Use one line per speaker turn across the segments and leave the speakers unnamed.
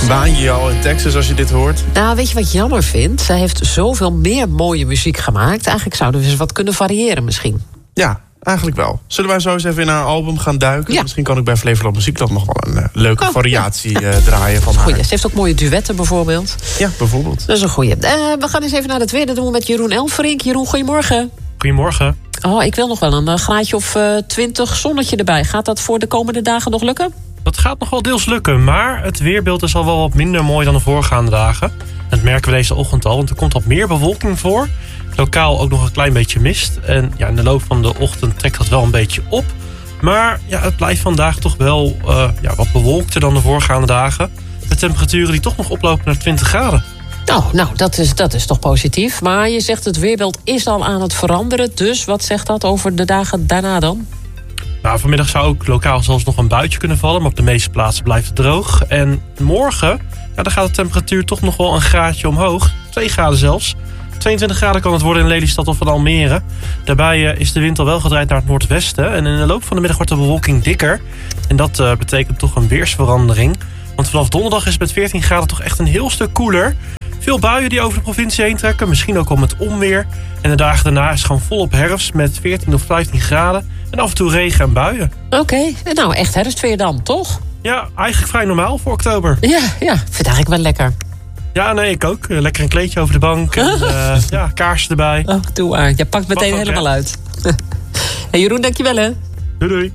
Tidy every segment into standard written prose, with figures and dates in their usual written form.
Baan je al in Texas als je dit hoort?
Nou, weet je wat ik jammer vind? Zij heeft zoveel meer mooie muziek gemaakt. Eigenlijk zouden we eens wat kunnen variëren misschien.
Ja, eigenlijk wel. Zullen wij zo eens even in haar album gaan duiken?
Ja.
Misschien kan ik bij Flevoland Muziek nog wel een leuke variatie draaien van haar.
Goeie. Ze heeft ook mooie duetten bijvoorbeeld.
Ja, bijvoorbeeld.
Dat is een goeie. We gaan eens even naar het weer. Dat doen we met Jeroen Elfrink. Jeroen, goedemorgen.
Goedemorgen.
Oh, ik wil nog wel een graadje of 20 zonnetje erbij. Gaat dat voor de komende dagen nog lukken?
Dat gaat nog wel deels lukken, maar het weerbeeld is al wel wat minder mooi dan de voorgaande dagen. Dat merken we deze ochtend al, want er komt wat meer bewolking voor. Lokaal ook nog een klein beetje mist. En ja, in de loop van de ochtend trekt dat wel een beetje op. Maar ja, het blijft vandaag toch wel wat bewolkter dan de voorgaande dagen. De temperaturen die toch nog oplopen naar 20 graden.
Nou, dat is toch positief. Maar je zegt het weerbeeld is al aan het veranderen. Dus wat zegt dat over de dagen daarna dan?
Nou, vanmiddag zou ook lokaal zelfs nog een buitje kunnen vallen. Maar op de meeste plaatsen blijft het droog. En morgen, dan gaat de temperatuur toch nog wel een graadje omhoog. 2 graden zelfs. 22 graden kan het worden in Lelystad of in Almere. Daarbij is de wind al wel gedraaid naar het noordwesten. En in de loop van de middag wordt de bewolking dikker. En dat betekent toch een weersverandering. Want vanaf donderdag is het met 14 graden toch echt een heel stuk koeler. Veel buien die over de provincie heen trekken. Misschien ook al met onweer. En de dagen daarna is gewoon volop herfst met 14 of 15 graden. En af en toe regen en buien.
Oké, nou echt herfstweer dan, toch?
Ja, eigenlijk vrij normaal voor oktober.
Ja, vind het eigenlijk wel lekker.
Ja, nee, ik ook. Lekker een kleedje over de bank. En, kaarsen erbij.
Oh, doe maar. Je pakt meteen
ook,
helemaal uit. Hey, Jeroen, dankjewel hè.
Doei doei.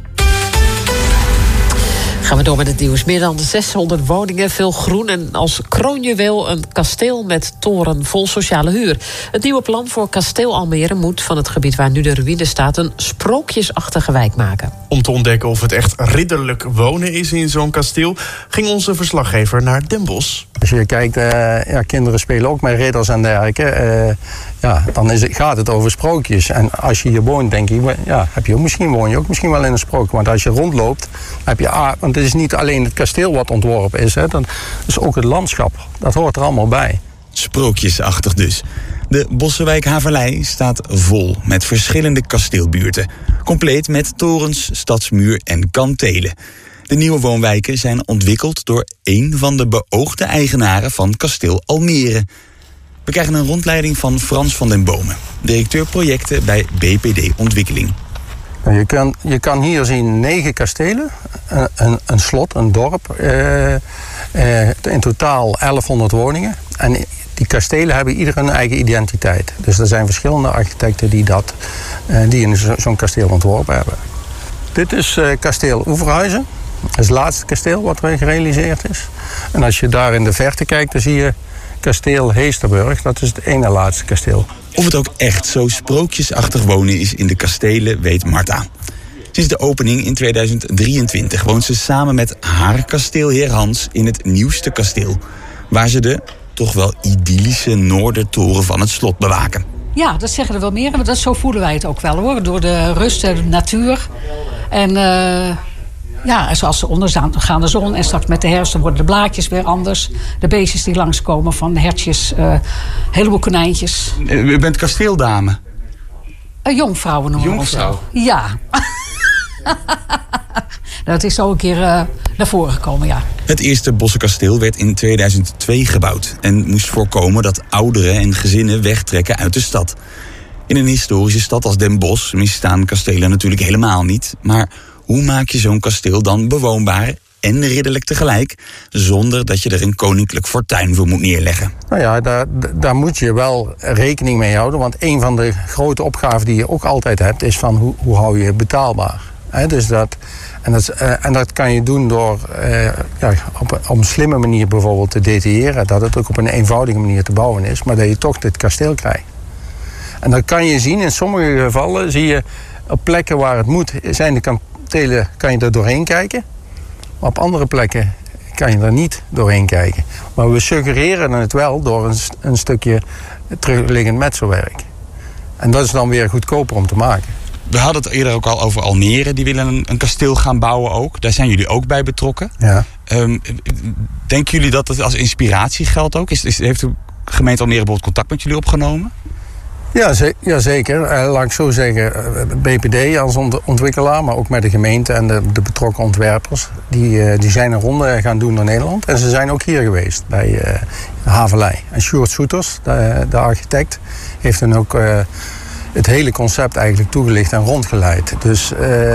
Gaan we door met het nieuws. Meer dan 600 woningen, veel groen en als kroonjuweel een kasteel met toren vol sociale huur. Het nieuwe plan voor kasteel Almere moet van het gebied waar nu de ruïne staat een sprookjesachtige wijk maken.
Om te ontdekken of het echt ridderlijk wonen is in zo'n kasteel, ging onze verslaggever naar Den Bosch.
Als je kijkt, kinderen spelen ook met ridders en dergelijke. Dan gaat het over sprookjes. En als je hier woont, denk ik, woon je ook misschien wel in een sprookje. Want als je rondloopt, heb je... Want het is niet alleen het kasteel wat ontworpen is. Hè, dat is ook het landschap. Dat hoort er allemaal bij.
Sprookjesachtig dus. De Bossenwijk Haverlei staat vol met verschillende kasteelbuurten. Compleet met torens, stadsmuur en kantelen. De nieuwe woonwijken zijn ontwikkeld door één van de beoogde eigenaren van kasteel Almere. We krijgen een rondleiding van Frans van den Bomen, directeur projecten bij BPD Ontwikkeling.
Je kan hier zien 9 kastelen, een slot, een dorp, in totaal 1100 woningen. En die kastelen hebben ieder een eigen identiteit. Dus er zijn verschillende architecten die in zo'n kasteel ontworpen hebben. Dit is kasteel Oeverhuizen. Dat is het laatste kasteel wat er gerealiseerd is. En als je daar in de verte kijkt, dan zie je kasteel Heesterburg. Dat is het ene laatste kasteel.
Of het ook echt zo sprookjesachtig wonen is in de kastelen, weet Marta. Sinds de opening in 2023 woont ze samen met haar kasteelheer Hans in het nieuwste kasteel, waar ze de toch wel idyllische Noordertoren van het slot bewaken.
Ja, dat zeggen er wel meer. Maar zo voelen wij het ook wel hoor. Door de rust en de natuur. En zoals de ondergaande zon. En straks met de herfst worden de blaadjes weer anders. De beestjes die langskomen van hertjes. Heleboel konijntjes.
U bent kasteeldame?
Jonkvrouwen noemen we
Jonkvrouw?
onszelf. Ja. Dat is zo een keer naar voren gekomen, ja.
Het eerste Bossenkasteel werd in 2002 gebouwd en moest voorkomen dat ouderen en gezinnen wegtrekken uit de stad. In een historische stad als Den Bosch misstaan kastelen natuurlijk helemaal niet. Maar hoe maak je zo'n kasteel dan bewoonbaar en ridderlijk tegelijk, zonder dat je er een koninklijk fortuin voor moet neerleggen?
Nou ja, daar moet je wel rekening mee houden. Want een van de grote opgaven die je ook altijd hebt, is van hoe hou je het betaalbaar? Dus dat kan je doen door op een slimme manier bijvoorbeeld te detailleren. Dat het ook op een eenvoudige manier te bouwen is, maar dat je toch dit kasteel krijgt. En dan kan je zien, in sommige gevallen zie je op plekken waar het moet, zijn de kantelen, kan je er doorheen kijken. Maar op andere plekken kan je er niet doorheen kijken. Maar we suggereren het wel door een stukje terugliggend metselwerk. En dat is dan weer goedkoper om te maken.
We hadden het eerder ook al over Almere. Die willen een kasteel gaan bouwen ook. Daar zijn jullie ook bij betrokken.
Ja.
Denken jullie dat het als inspiratie geldt ook? Heeft de gemeente Almere bijvoorbeeld contact met jullie opgenomen?
Ja, zeker. Laat ik zo zeggen, BPD als ontwikkelaar, maar ook met de gemeente en de betrokken ontwerpers. Die zijn een ronde gaan doen door Nederland. En ze zijn ook hier geweest bij Haverlei. En Sjoerd Soeters, de architect, heeft dan ook het hele concept eigenlijk toegelicht en rondgeleid. Dus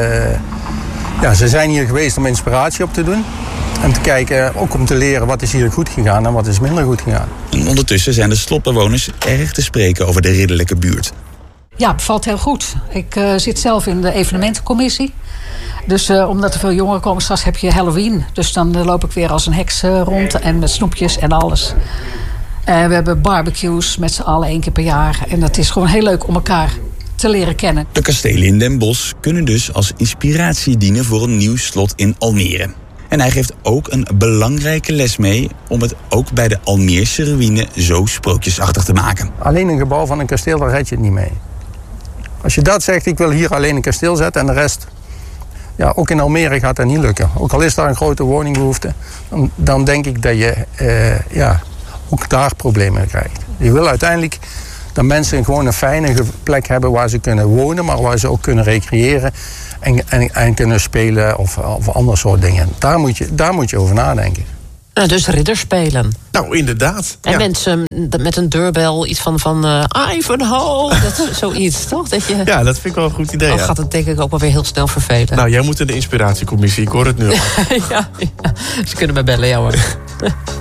ze zijn hier geweest om inspiratie op te doen. En te kijken, ook om te leren wat is hier goed gegaan en wat is minder goed gegaan.
En ondertussen zijn de slotbewoners erg te spreken over de ridderlijke buurt.
Ja, het bevalt heel goed. Ik zit zelf in de evenementencommissie. Dus omdat er veel jongeren komen, straks heb je Halloween. Dus dan loop ik weer als een heks rond en met snoepjes en alles. We hebben barbecues met z'n allen 1 keer per jaar. En dat is gewoon heel leuk om elkaar te leren kennen.
De kastelen in Den Bosch kunnen dus als inspiratie dienen voor een nieuw slot in Almere. En hij geeft ook een belangrijke les mee om het ook bij de Almeerse ruïne zo sprookjesachtig te maken.
Alleen een gebouw van een kasteel, daar red je het niet mee. Als je dat zegt, ik wil hier alleen een kasteel zetten en de rest... Ja, ook in Almere gaat dat niet lukken. Ook al is daar een grote woningbehoefte, dan denk ik dat je ook daar problemen krijgt. Je wil uiteindelijk dat mensen gewoon een fijne plek hebben waar ze kunnen wonen, maar waar ze ook kunnen recreëren en kunnen spelen of ander soort dingen. Daar moet je over nadenken.
Nou, dus ridderspelen.
Nou, inderdaad.
En mensen met een deurbel, iets van Ivanhoe, zoiets, toch? Dat je...
Ja, dat vind ik wel een goed idee.
Gaat het denk ik ook wel weer heel snel vervelen.
Nou, jij moet in de inspiratiecommissie, ik hoor het nu al.
ja, ze kunnen me bellen, ja hoor.